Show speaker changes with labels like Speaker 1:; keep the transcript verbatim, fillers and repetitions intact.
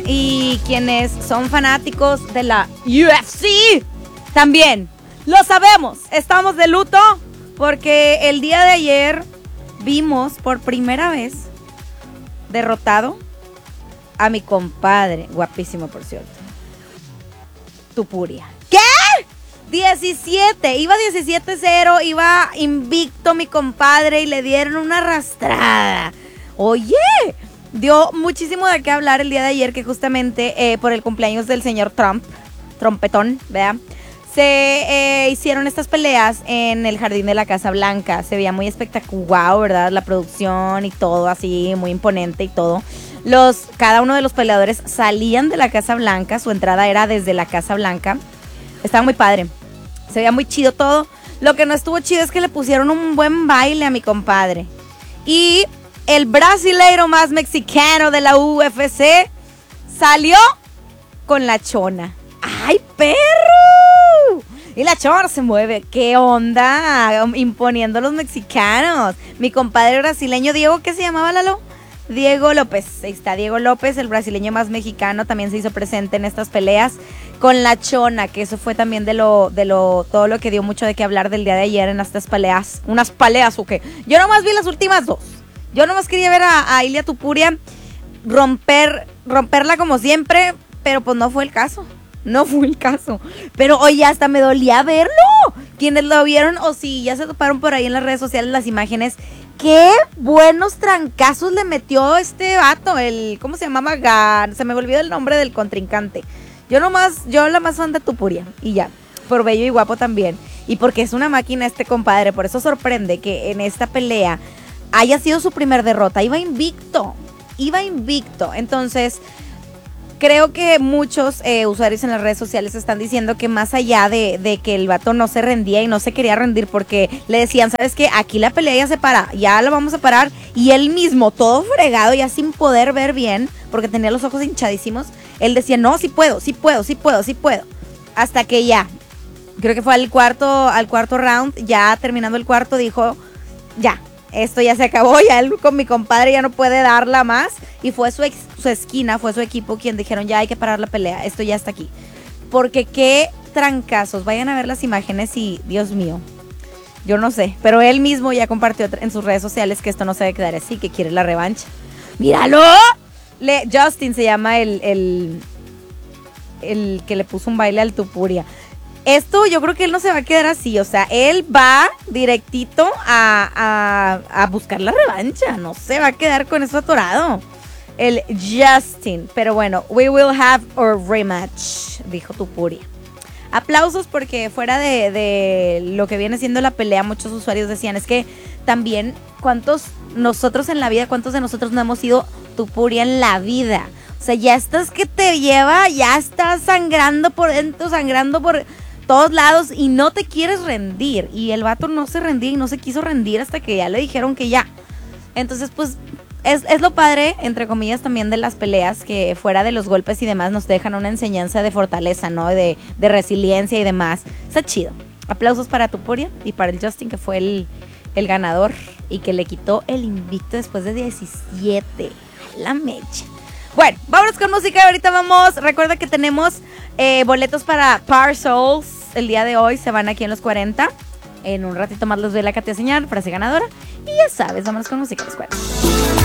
Speaker 1: Y quienes son fanáticos de la U F C, también lo sabemos, estamos de luto porque el día de ayer vimos por primera vez derrotado a mi compadre, guapísimo por cierto, Tupuria. ¿Qué? diecisiete, iba diecisiete cero, iba invicto mi compadre y le dieron una arrastrada. Oye, dio muchísimo de qué hablar el día de ayer, que justamente eh, por el cumpleaños del señor Trump, trompetón, ¿verdad? Se eh, hicieron estas peleas en el jardín de la Casa Blanca. Se veía muy espectacular, ¿verdad? La producción y todo así, muy imponente y todo. Los, cada uno de los peleadores salían de la Casa Blanca, su entrada era desde la Casa Blanca. Estaba muy padre, se veía muy chido todo. Lo que no estuvo chido es que le pusieron un buen baile a mi compadre. Y el brasileiro más mexicano de la U F C salió con la chona. ¡Ay, perro! Y la chona se mueve. ¿Qué onda? Imponiendo a los mexicanos. Mi compadre brasileño Diego, ¿qué se llamaba, Lalo? Diego López. Ahí está Diego López, el brasileño más mexicano, también se hizo presente en estas peleas con la chona, que eso fue también de lo, de lo, todo lo que dio mucho de qué hablar del día de ayer en estas peleas. Unas peleas, ¿o qué? Yo nomás vi las últimas dos. Yo nomás quería ver a, a Ilia Topuria romper, romperla como siempre, pero pues no fue el caso. No fue el caso. Pero oye, hasta me dolía verlo. Quienes lo vieron o si ya se toparon por ahí en las redes sociales las imágenes, qué buenos trancazos le metió este vato, el, ¿cómo se llamaba? Gar, se me olvidó el nombre del contrincante. Yo nomás, yo la más fan de Tupuria y ya, por bello y guapo también. Y porque es una máquina este compadre, por eso sorprende que en esta pelea haya sido su primer derrota. Iba invicto, iba invicto. Entonces, creo que muchos eh, usuarios en las redes sociales están diciendo que más allá de, de que el vato no se rendía y no se quería rendir porque le decían, ¿sabes qué? Aquí la pelea ya se para, ya la vamos a parar. Y él mismo, todo fregado, ya sin poder ver bien, porque tenía los ojos hinchadísimos, él decía, no, sí puedo, sí puedo, sí puedo, sí puedo. Hasta que ya, creo que fue al cuarto, al cuarto round, ya terminando el cuarto, dijo, ya. Esto ya se acabó, ya él con mi compadre ya no puede darla más. Y fue su, ex, su esquina, fue su equipo quien dijeron, ya hay que parar la pelea, esto ya está aquí. Porque qué trancazos, vayan a ver las imágenes y, Dios mío, yo no sé. Pero él mismo ya compartió en sus redes sociales que esto no se debe quedar así, que quiere la revancha. ¡Míralo! Le, Justin se llama el, el, el que le puso un baile al Tupuria. Esto yo creo que él no se va a quedar así, o sea, él va directito a, a, a buscar la revancha, no se va a quedar con eso atorado, el Justin. Pero bueno, we will have a rematch, dijo Tupuria. Aplausos porque fuera de, de lo que viene siendo la pelea, muchos usuarios decían, es que también cuántos nosotros en la vida, cuántos de nosotros no hemos sido Tupuria en la vida. O sea, ya estás que te lleva, ya estás sangrando por dentro, sangrando por todos lados y no te quieres rendir. Y el vato no se rendía y no se quiso rendir hasta que ya le dijeron que ya. Entonces, pues, es, es lo padre, entre comillas, también de las peleas, que fuera de los golpes y demás nos dejan una enseñanza de fortaleza, ¿no? De, de resiliencia y demás. Está chido. Aplausos para Tupuria y para el Justin, que fue el, el ganador y que le quitó el invicto después de diecisiete. La mecha. Bueno, vámonos con música. Ahorita vamos. Recuerda que tenemos eh, boletos para Parcels. El día de hoy se van aquí en los cuarenta. En un ratito más les doy la categoría señal, frase ganadora. Y ya sabes, vámonos con música a los cuarenta.